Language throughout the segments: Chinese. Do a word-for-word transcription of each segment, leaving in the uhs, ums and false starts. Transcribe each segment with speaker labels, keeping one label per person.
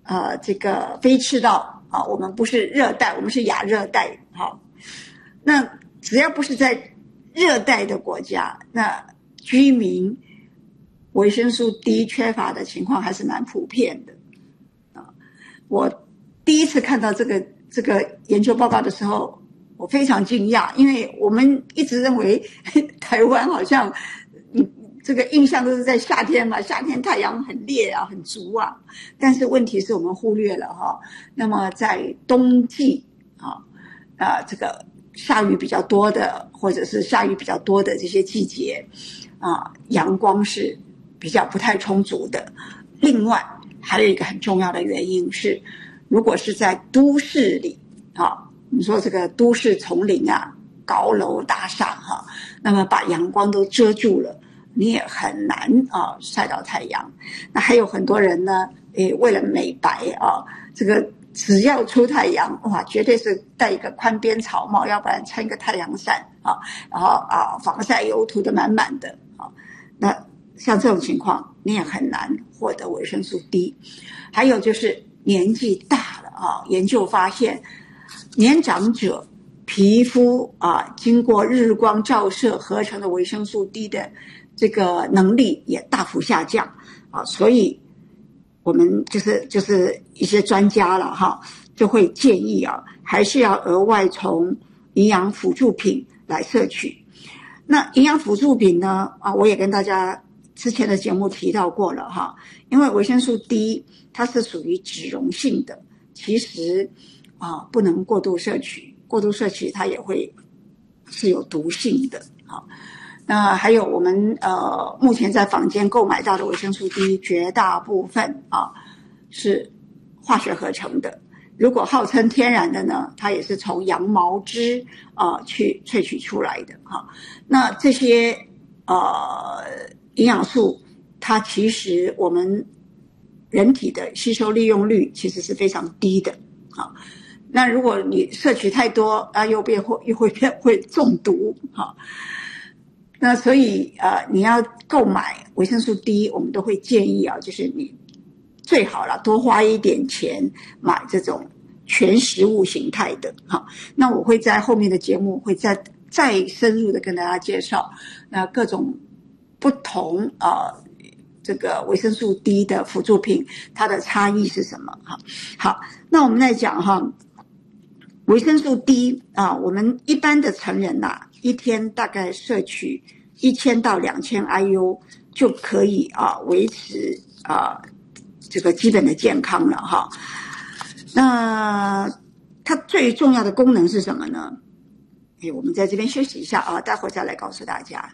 Speaker 1: 呃这个非赤道啊，我们不是热带，我们是亚热带。好，那只要不是在热带的国家，那居民维生素 D 缺乏的情况还是蛮普遍的啊。我第一次看到这个这个研究报告的时候，我非常惊讶，因为我们一直认为台湾好像嗯这个印象都是在夏天嘛，夏天太阳很烈啊，很足啊。但是问题是我们忽略了哈，那么在冬季啊啊这个下雨比较多的，或者是下雨比较多的这些季节啊，阳光是比较不太充足的。另外还有一个很重要的原因是，如果是在都市里啊，你说这个都市丛林啊，高楼大厦哈，那么把阳光都遮住了，你也很难啊晒到太阳。那还有很多人呢，诶，为了美白啊，这个只要出太阳，哇，绝对是戴一个宽边草帽，要不然撑一个太阳伞啊，然后啊防晒油涂得满满的啊。那像这种情况，你也很难获得维生素 D。还有就是年纪大了啊，研究发现，年长者皮肤啊经过日光照射合成的维生素 D 的这个能力也大幅下降啊，所以我们就是就是一些专家了哈，就会建议啊，还是要额外从营养辅助品来摄取。那营养辅助品呢啊，我也跟大家之前的节目提到过了哈，因为维生素 D 它是属于脂溶性的，其实啊不能过度摄取，过度摄取它也会是有毒性的啊。那还有我们呃目前在坊间购买到的维生素 D 绝大部分啊是化学合成的，如果号称天然的呢，它也是从羊毛脂啊去萃取出来的哈、啊。那这些呃营养素，它其实我们人体的吸收利用率其实是非常低的啊。那如果你摄取太多啊，又变会又会变会中毒哈。那所以呃，你要购买维生素 D， 我们都会建议啊，就是你最好了多花一点钱买这种全食物形态的哈。那我会在后面的节目会再再深入的跟大家介绍那各种不同啊、呃、这个维生素 D 的辅助品它的差异是什么哈。好，那我们来讲哈，维生素 D 啊，我们一般的成人呐、啊，一天大概摄取一千到两千 I U 就可以啊维持啊这个基本的健康了哈。那它最重要的功能是什么呢？哎，我们在这边休息一下啊，待会儿再来告诉大家。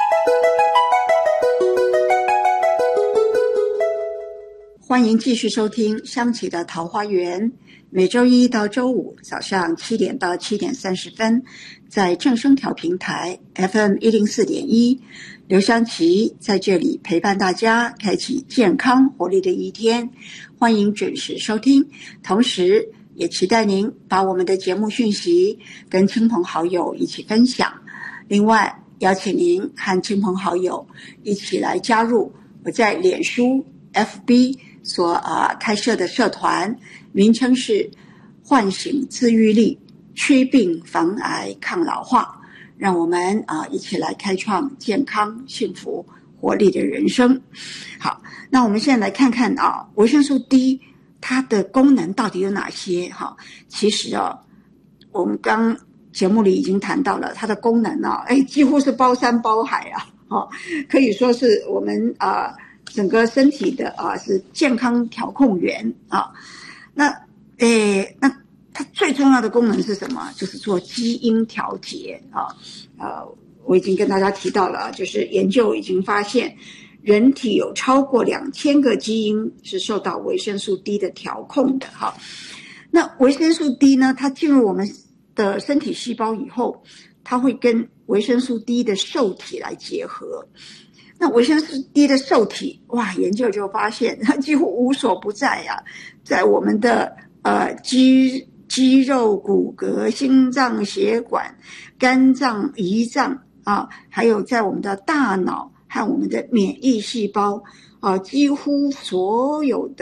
Speaker 1: 欢迎继续收听香琪的桃花源，每周一到周五早上七点到七点三十分，在正声调频台 F M 一零四点一，刘香琪在这里陪伴大家，开启健康活力的一天。欢迎准时收听，同时也期待您把我们的节目讯息跟亲朋好友一起分享。另外，邀请您和亲朋好友一起来加入我在脸书 F B 所啊开设的社团，名称是唤醒自愈力，祛病防癌抗老化，让我们啊一起来开创健康幸福活力的人生。好，那我们现在来看看啊维生素 D 它的功能到底有哪些哈？其实啊我们刚节目里已经谈到了它的功能啊，哎几乎是包山包海啊，哦，可以说是我们啊整个身体的啊是健康调控员啊。那诶那它最重要的功能是什么？就是做基因调节啊。呃，我已经跟大家提到了，就是研究已经发现，人体有超过两千个基因是受到维生素 D 的调控的哈。那维生素 D 呢，它进入我们的身体细胞以后，它会跟维生素 D 的受体来结合。那维生素 D 的受体，哇，研究就发现它几乎无所不在呀、啊，在我们的呃肌肌肉、骨骼、心脏、血管、肝脏、胰脏啊，还有在我们的大脑和我们的免疫细胞啊，几乎所有的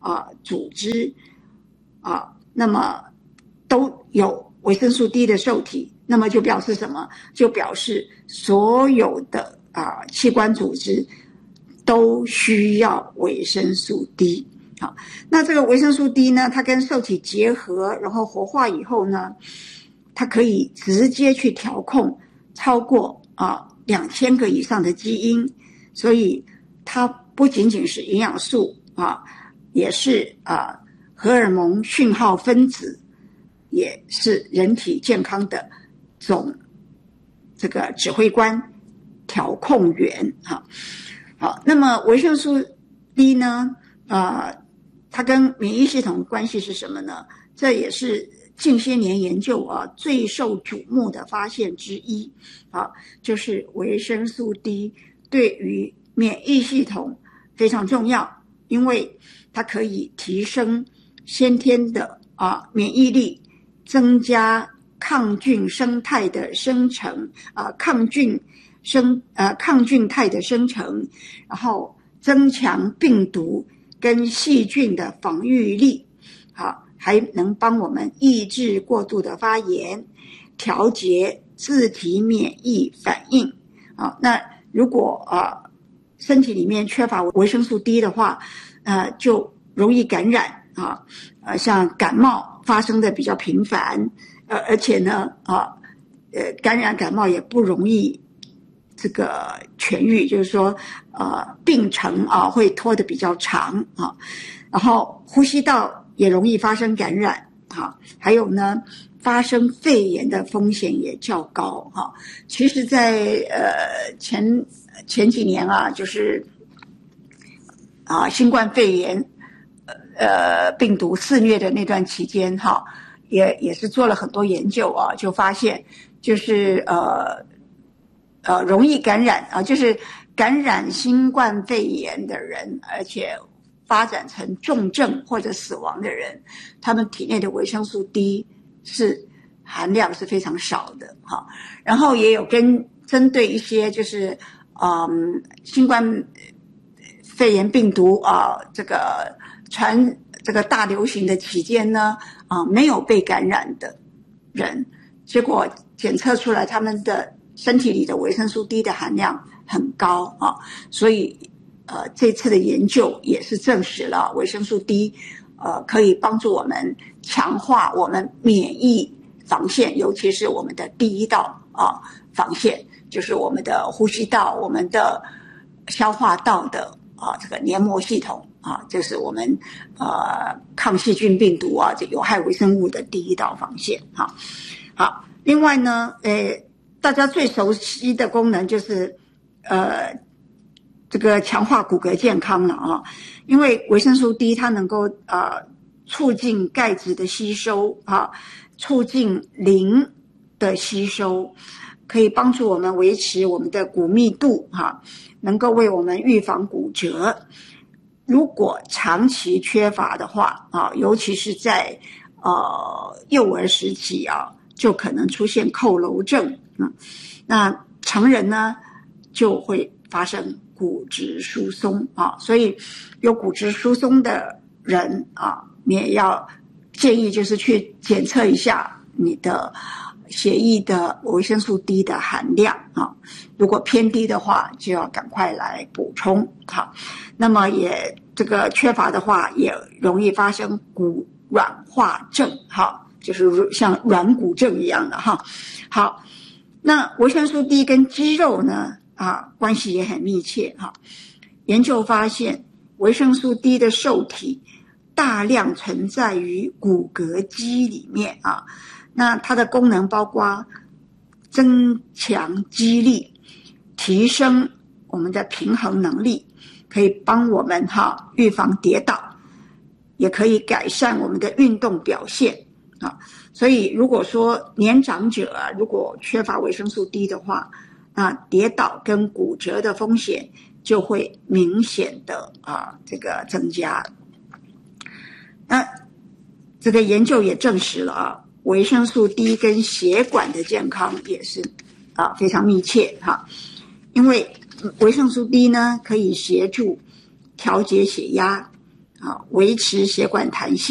Speaker 1: 啊组织啊，那么都有维生素 D 的受体，那么就表示什么？就表示所有的啊器官组织都需要维生素 D。好，那这个维生素 D 呢，它跟受体结合，然后活化以后呢，它可以直接去调控超过啊两千个以上的基因，所以它不仅仅是营养素啊，也是啊荷尔蒙讯号分子，也是人体健康的总这个指挥官、调控员哈。好，那么维生素 D 呢，啊，它跟免疫系统的关系是什么呢？这也是近些年研究啊最受瞩目的发现之一啊，就是维生素 D 对于免疫系统非常重要，因为它可以提升先天的啊免疫力，增加抗菌生态的生成啊抗菌生呃抗菌态的生成，然后增强病毒跟细菌的防御力，好，还能帮我们抑制过度的发炎，调节自体免疫反应啊。那如果啊身体里面缺乏维生素 D 的话，呃，就容易感染啊，呃，像感冒发生的比较频繁，呃，而且呢，啊，呃，感染感冒也不容易这个痊愈，就是说，呃，病程啊会拖得比较长啊，然后呼吸道也容易发生感染啊，还有呢，发生肺炎的风险也较高哈、啊。其实在，在呃前前几年啊，就是啊新冠肺炎呃病毒肆虐的那段期间哈、啊，也也是做了很多研究啊，就发现就是呃呃容易感染啊，就是感染新冠肺炎的人，而且发展成重症或者死亡的人，他们体内的维生素 D 是含量是非常少的哈。然后也有跟针对一些就是嗯新冠肺炎病毒啊这个传这个大流行的期间呢啊没有被感染的人，结果检测出来他们的身体里的维生素 D 的含量很高啊，所以呃这次的研究也是证实了维生素 D 呃可以帮助我们强化我们免疫防线，尤其是我们的第一道啊防线，就是我们的呼吸道、我们的消化道的啊这个黏膜系统啊，这是我们呃抗细菌病毒啊这有害微生物的第一道防线哈。好，另外呢，呃，大家最熟悉的功能就是呃这个强化骨骼健康了啊，因为维生素 D 它能够呃促进钙质的吸收啊，促进磷的吸收，可以帮助我们维持我们的骨密度哈、啊，能够为我们预防骨折。如果长期缺乏的话啊，尤其是在呃幼儿时期啊，就可能出现佝偻症。嗯，那成人呢就会发生骨质疏松啊，所以有骨质疏松的人啊，你也要建议就是去检测一下你的血液的维生素 D 的含量啊，如果偏低的话，就要赶快来补充哈。那么也这个缺乏的话，也容易发生骨软化症哈，就是像软骨症一样的哈。好，那维生素 D 跟肌肉呢啊关系也很密切哈。研究发现，维生素 D 的受体大量存在于骨骼肌里面啊。那它的功能包括增强肌力，提升我们的平衡能力，可以帮我们哈预防跌倒，也可以改善我们的运动表现啊。所以如果说年长者啊，如果缺乏维生素 D 的话，那跌倒跟骨折的风险就会明显的啊这个增加。那这个研究也证实了啊，维生素 D 跟血管的健康也是啊非常密切哈，因为维生素 D 呢可以协助调节血压啊，维持血管弹性。